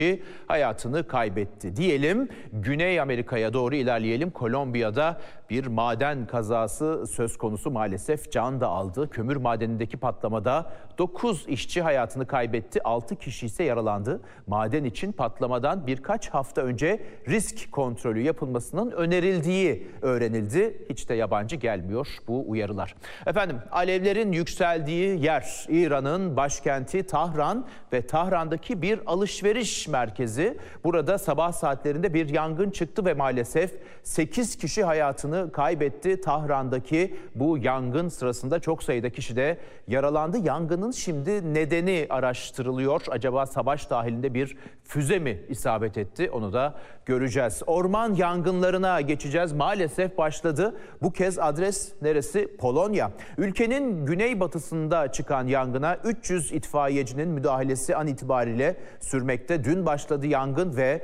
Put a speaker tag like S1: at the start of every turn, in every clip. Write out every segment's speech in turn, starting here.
S1: hayatını kaybetti. Diyelim Güney Amerika'ya doğru ilerleyelim. Kolombiya'da bir maden kazası söz konusu, maalesef can da aldı. Kömür madenindeki patlamada 9 işçi hayatını kaybetti, 6 kişi ise yaralandı. Maden için patlamadan birkaç hafta önce risk kontrolü yapılmasının önerildiği öğrenildi. Hiç de yabancı gelmiyor bu uyarılar. Efendim, alevlerin yükseldiği yer İran'ın başkenti Tahran ve Tahran'daki bir alışveriş merkezi. Burada sabah saatlerinde bir yangın çıktı ve maalesef 8 kişi hayatını kaybetti. Tahran'daki bu yangın sırasında çok sayıda kişi de yaralandı. Yangının şimdi nedeni araştırılıyor. Acaba savaş dahilinde bir füze mi isabet etti? Onu da göreceğiz. Orman yangınlarına geçeceğiz. Maalesef başladı. Bu kez adres neresi? Polonya. Ülkenin güneybatısında çıkan yangına 300 itfaiyecinin müdahalesi an itibariyle sürmekte. Dün başladı yangın ve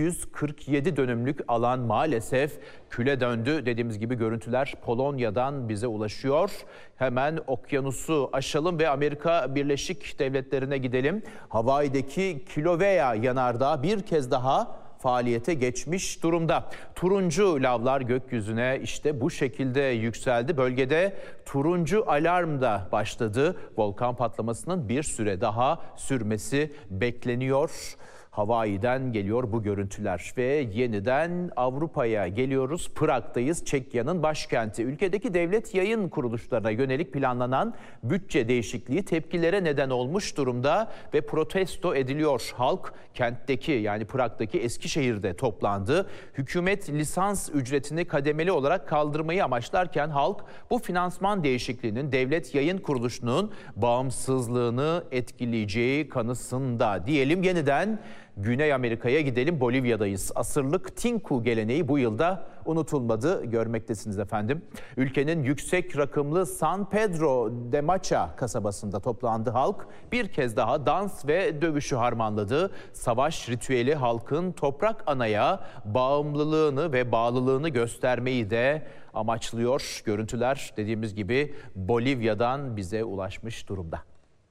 S1: 247 dönümlük alan maalesef küle döndü. Dediğimiz gibi görüntüler Polonya'dan bize ulaşıyor. Hemen okyanusu aşalım ve Amerika Birleşik Devletleri'ne gidelim. Hawaii'deki Kilauea yanardağı bir kez daha faaliyete geçmiş durumda. Turuncu lavlar gökyüzüne işte bu şekilde yükseldi. Bölgede turuncu alarm da başladı. Volkan patlamasının bir süre daha sürmesi bekleniyor. Hawaii'den geliyor bu görüntüler ve yeniden Avrupa'ya geliyoruz. Prag'dayız, Çekya'nın başkenti. Ülkedeki devlet yayın kuruluşlarına yönelik planlanan bütçe değişikliği tepkilere neden olmuş durumda ve protesto ediliyor. Halk kentteki, yani Prag'daki Eskişehir'de toplandı. Hükümet lisans ücretini kademeli olarak kaldırmayı amaçlarken halk bu finansman değişikliğinin devlet yayın kuruluşunun bağımsızlığını etkileyeceği kanısında. Diyelim yeniden Güney Amerika'ya gidelim. Bolivya'dayız. Asırlık Tinku geleneği bu yılda unutulmadı. Görmektesiniz efendim. Ülkenin yüksek rakımlı San Pedro de Macha kasabasında toplandı halk. Bir kez daha dans ve dövüşü harmanladı. Savaş ritüeli halkın toprak anaya bağımlılığını ve bağlılığını göstermeyi de amaçlıyor. Görüntüler dediğimiz gibi Bolivya'dan bize ulaşmış durumda.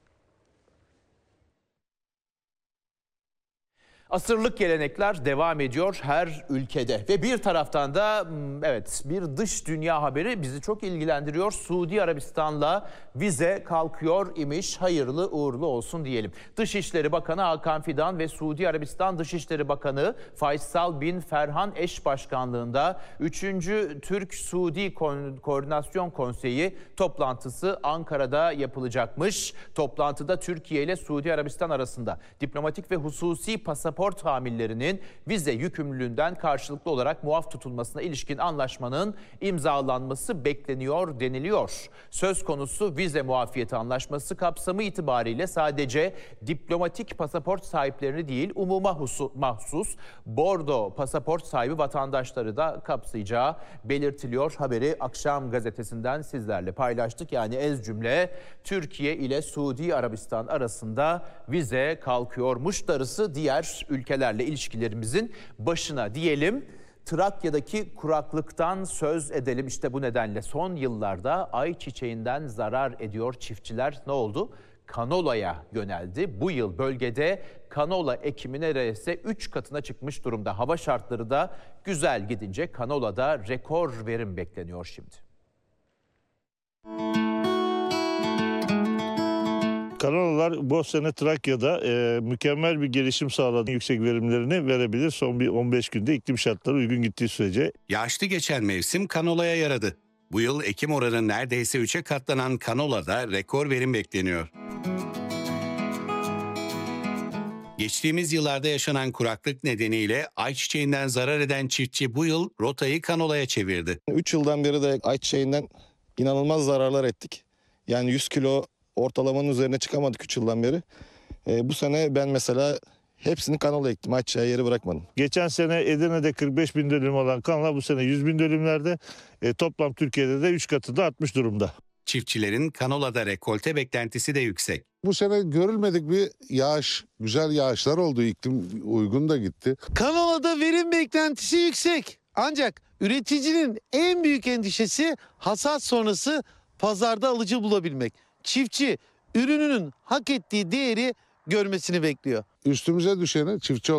S1: Asırlık gelenekler devam ediyor her ülkede ve bir taraftan da evet, bir dış dünya haberi bizi çok ilgilendiriyor. Suudi Arabistan'la vize kalkıyor imiş. Hayırlı uğurlu olsun diyelim. Dışişleri Bakanı Hakan Fidan ve Suudi Arabistan Dışişleri Bakanı Faysal bin Ferhan eş başkanlığında 3. Türk-Suudi Koordinasyon Konseyi toplantısı Ankara'da yapılacakmış. Toplantıda Türkiye ile Suudi Arabistan arasında diplomatik ve hususi pasaport hamillerinin vize yükümlülüğünden karşılıklı olarak muaf tutulmasına ilişkin anlaşmanın imzalanması bekleniyor deniliyor. Söz konusu vize muafiyeti anlaşması kapsamı itibariyle sadece diplomatik pasaport sahiplerini değil, umuma mahsus bordo pasaport sahibi vatandaşları da kapsayacağı belirtiliyor. Haberi Akşam Gazetesi'nden sizlerle paylaştık. Yani ez cümle Türkiye ile Suudi Arabistan arasında vize kalkıyormuş, darısı diğer ülkelerle ilişkilerimizin başına diyelim. Trakya'daki kuraklıktan söz edelim. İşte bu nedenle son yıllarda ayçiçeğinden zarar ediyor çiftçiler. Ne oldu? Kanolaya yöneldi. Bu yıl bölgede kanola ekimi neredeyse 3 katına çıkmış durumda. Hava şartları da güzel gidince kanolada rekor verim bekleniyor şimdi.
S2: Kanolalar bu sene Trakya'da mükemmel bir gelişim sağladı. Yüksek verimlerini verebilir son bir 15 günde iklim şartları uygun gittiği sürece.
S3: Yağışlı geçen mevsim kanolaya yaradı. Bu yıl ekim oranı neredeyse 3'e katlanan kanolada rekor verim bekleniyor. Geçtiğimiz yıllarda yaşanan kuraklık nedeniyle ayçiçeğinden zarar eden çiftçi bu yıl rotayı kanolaya çevirdi.
S4: 3 yıldan beri de ayçiçeğinden inanılmaz zararlar ettik. Yani 100 kilo ortalamanın üzerine çıkamadık 3 yıldan beri. Bu sene ben mesela hepsini kanola ektim. Ayçiçeği yeri bırakmadım.
S2: Geçen sene Edirne'de 45 bin dönüm olan kanola bu sene 100 bin dönümlerde. Toplam Türkiye'de de 3 katı da artmış durumda.
S3: Çiftçilerin kanolada rekolte beklentisi de yüksek.
S5: Bu sene görülmedik bir yağış, güzel yağışlar oldu. İklim uygun da gitti.
S6: Kanolada verim beklentisi yüksek. Ancak üreticinin en büyük endişesi hasat sonrası pazarda alıcı bulabilmek. Çiftçi ürününün hak ettiği değeri görmesini bekliyor.
S5: Üstümüze düşeni çiftçi